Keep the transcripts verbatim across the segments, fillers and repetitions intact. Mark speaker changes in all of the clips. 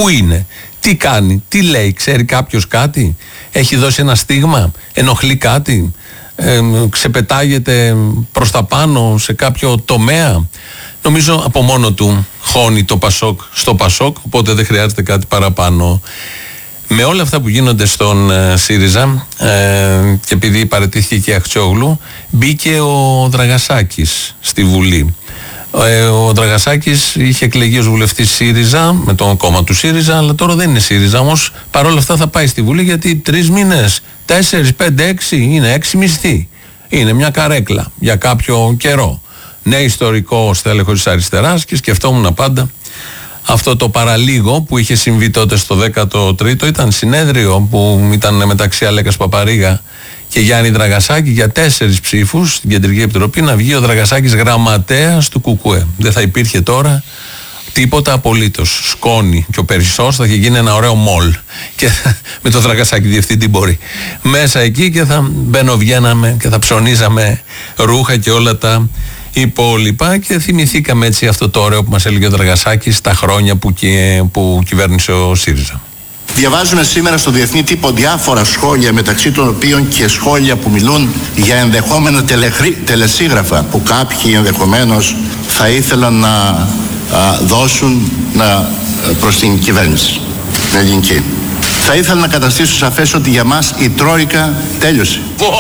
Speaker 1: Πού είναι, τι κάνει, τι λέει, ξέρει κάποιος κάτι, έχει δώσει ένα στίγμα, ενοχλεί κάτι, ε, ξεπετάγεται προς τα πάνω σε κάποιο τομέα. Νομίζω από μόνο του χώνει το Πασόκ στο Πασόκ, οπότε δεν χρειάζεται κάτι παραπάνω. Με όλα αυτά που γίνονται στον ε, ΣΥΡΙΖΑ ε, και επειδή παραιτήθηκε και η Αχτσιόγλου, μπήκε ο Δραγασάκης στη Βουλή. Ε, ο Δραγασάκης είχε εκλεγεί ως βουλευτής ΣΥΡΙΖΑ, με το κόμμα του ΣΥΡΙΖΑ, αλλά τώρα δεν είναι ΣΥΡΙΖΑ, όμως παρόλα αυτά θα πάει στη Βουλή, γιατί τρεις μήνες, τέσσερις, πέντε, έξι, είναι έξι μισθοί. Είναι μια καρέκλα για κάποιο καιρό. Ναι, ιστορικό στέλεχος της αριστεράς, και σκεφτόμουν πάντα αυτό το παραλίγο που είχε συμβεί τότε στο δέκατο τρίτο. Ήταν συνέδριο που ήταν μεταξύ Αλέκας Παπαρίγα και Γιάννη Δραγασάκη για τέσσερις ψήφους στην Κεντρική Επιτροπή, να βγει ο Δραγασάκης γραμματέας του Κουκουέ. Δεν θα υπήρχε τώρα τίποτα απολύτως. Σκόνη, και ο Περισσός θα είχε γίνει ένα ωραίο μολ. Και με το Δραγασάκη διευθυντή μπορεί. Μέσα εκεί και θα μπαίνω-βγαίναμε και θα ψωνίζαμε ρούχα και όλα τα υπόλοιπα, και θυμηθήκαμε έτσι αυτό το ωραίο που μας έλεγε ο Δραγασάκης τα χρόνια που, και, που κυβέρνησε ο ΣΥΡΙΖΑ.
Speaker 2: Διαβάζουμε σήμερα στο διεθνή τύπο διάφορα σχόλια, μεταξύ των οποίων και σχόλια που μιλούν για ενδεχόμενα τελεχρή, τελεσίγραφα που κάποιοι ενδεχομένως θα ήθελαν να α, δώσουν να, προς την κυβέρνηση, την ελληνική. Θα ήθελα να καταστήσω σαφές ότι για μας η Τρόικα τέλειωσε.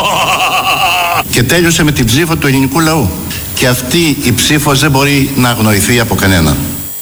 Speaker 2: Και τέλειωσε με την ψήφο του ελληνικού λαού. Και αυτή η ψήφος δεν μπορεί να αγνοηθεί από κανέναν.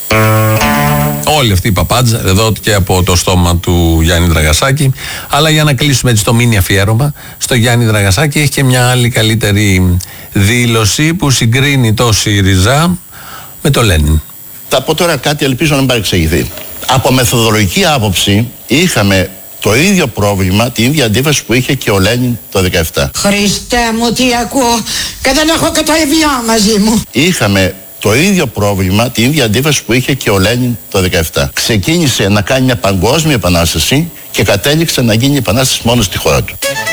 Speaker 1: Όλη αυτή η παπάντζα εδώ και από το στόμα του Γιάννη Δραγασάκη. Αλλά για να κλείσουμε έτσι το μίνι αφιέρωμα στο Γιάννη Δραγασάκη, έχει και μια άλλη καλύτερη δήλωση που συγκρίνει το ΣΥΡΙΖΑ με το Λένιν.
Speaker 2: Θα πω τώρα κάτι, ελπίζω να μην παρεξηγηθεί. Από μεθοδολογική άποψη είχαμε το ίδιο πρόβλημα, την ίδια αντίφαση που είχε και ο Λένιν το δεκαεπτά.
Speaker 3: Χριστέ μου, τι ακούω, και δεν έχω και το Εvian μαζί μου.
Speaker 2: Είχαμε το ίδιο πρόβλημα, την ίδια αντίφαση που είχε και ο Λένιν το δεκαεπτά. Ξεκίνησε να κάνει μια παγκόσμια επανάσταση και κατέληξε να γίνει η επανάσταση μόνο στη χώρα του.